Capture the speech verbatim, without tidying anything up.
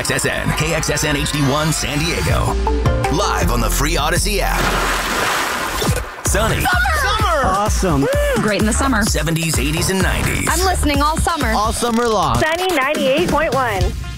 X S N, K X S N H D one San Diego. Live on the free Odyssey app. Sunny. Summer! Awesome. Great in the summer. seventies, eighties, and nineties. I'm listening all summer. All summer long. Sunny ninety-eight point one.